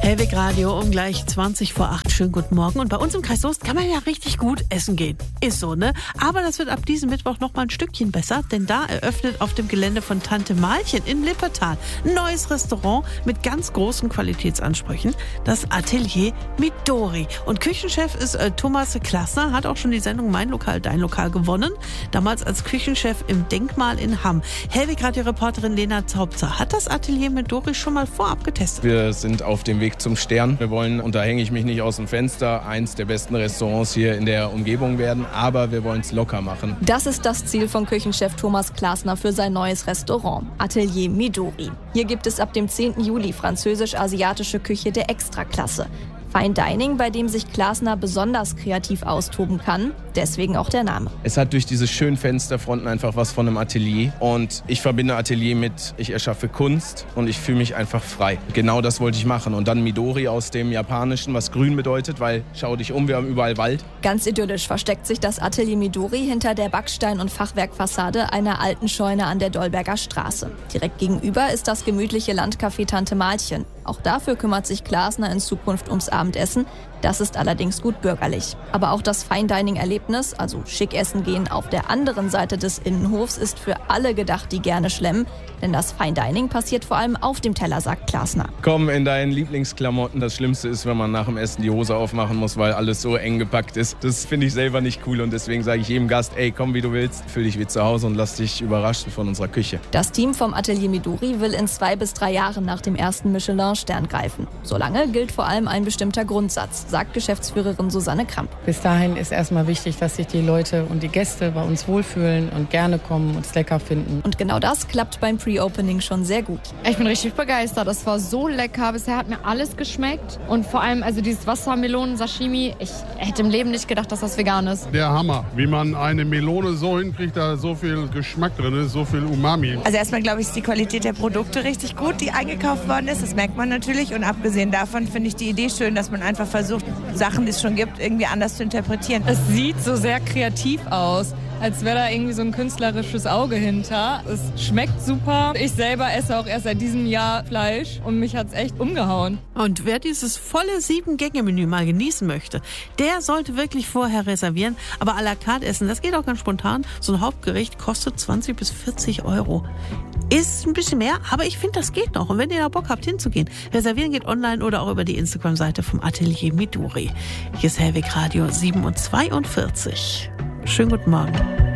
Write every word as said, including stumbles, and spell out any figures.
Hellwig Radio um gleich zwanzig vor acht. Schönen guten Morgen. Und bei uns im Kreis Soest kann man ja richtig gut essen gehen. Ist so, ne? Aber das wird ab diesem Mittwoch noch mal ein Stückchen besser, denn da eröffnet auf dem Gelände von Tante Malchen in Lippertal ein neues Restaurant mit ganz großen Qualitätsansprüchen, das Atelier Midori. Und Küchenchef ist äh, Thomas Klassner, hat auch schon die Sendung Mein Lokal, Dein Lokal gewonnen, damals als Küchenchef im Denkmal in Hamm. Hellwig Radio-Reporterin Lena Zaubzer hat das Atelier Midori schon mal vorab getestet. Wir sind auf dem Weg zum Stern. Wir wollen, und da hänge ich mich nicht aus dem Fenster, eins der besten Restaurants hier in der Umgebung werden, aber wir wollen es locker machen. Das ist das Ziel von Küchenchef Thomas Klassner für sein neues Restaurant, Atelier Midori. Hier gibt es ab dem zehnten Juli französisch-asiatische Küche der Extraklasse. Fine Dining, bei dem sich Klassner besonders kreativ austoben kann, deswegen auch der Name. Es hat durch diese schönen Fensterfronten einfach was von einem Atelier und ich verbinde Atelier mit, ich erschaffe Kunst und ich fühle mich einfach frei. Genau das wollte ich machen und dann Midori aus dem Japanischen, was grün bedeutet, weil schau dich um, wir haben überall Wald. Ganz idyllisch versteckt sich das Atelier Midori hinter der Backstein- und Fachwerkfassade einer alten Scheune an der Dolberger Straße. Direkt gegenüber ist das gemütliche Landcafé Tante Malchen. Auch dafür kümmert sich Klassner in Zukunft ums Abendessen. Das ist allerdings gut bürgerlich. Aber auch das Fine-Dining-Erlebnis, also schick essen gehen auf der anderen Seite des Innenhofs, ist für alle gedacht, die gerne schlemmen. Denn das Fine-Dining passiert vor allem auf dem Teller, sagt Klassner. Komm in deinen Lieblingsklamotten. Das Schlimmste ist, wenn man nach dem Essen die Hose aufmachen muss, weil alles so eng gepackt ist. Das finde ich selber nicht cool und deswegen sage ich jedem Gast, ey, komm wie du willst, fühl dich wie zu Hause und lass dich überraschen von unserer Küche. Das Team vom Atelier Midori will in zwei bis drei Jahren nach dem ersten Michelin-Stern greifen. Solange gilt vor allem ein bestimmter Grundsatz, sagt Geschäftsführerin Susanne Kramp. Bis dahin ist erstmal wichtig, dass sich die Leute und die Gäste bei uns wohlfühlen und gerne kommen und es lecker finden. Und genau das klappt beim Pre-Opening schon sehr gut. Ich bin richtig begeistert. Das war so lecker. Bisher hat mir alles geschmeckt. Und vor allem also dieses Wassermelonen-Sashimi. Ich hätte im Leben nicht gedacht, dass das vegan ist. Der Hammer. Wie man eine Melone so hinkriegt, da so viel Geschmack drin ist, so viel Umami. Also erstmal glaube ich, ist die Qualität der Produkte richtig gut, die eingekauft worden ist. Das merkt man natürlich. Und abgesehen davon finde ich die Idee schön, dass man einfach versucht, Sachen, die es schon gibt, irgendwie anders zu interpretieren. Es sieht so sehr kreativ aus, als wäre da irgendwie so ein künstlerisches Auge hinter. Es schmeckt super. Ich selber esse auch erst seit diesem Jahr Fleisch und mich hat es echt umgehauen. Und wer dieses volle Sieben-Gänge-Menü mal genießen möchte, der sollte wirklich vorher reservieren. Aber à la carte essen, das geht auch ganz spontan. So ein Hauptgericht kostet zwanzig bis vierzig Euro. Ist ein bisschen mehr, aber ich finde, das geht noch. Und wenn ihr da Bock habt, hinzugehen, reservieren geht online oder auch über die Instagram-Seite vom Atelier Midori. Hier ist Hellwig Radio sieben Uhr zweiundvierzig. Schönen guten Morgen.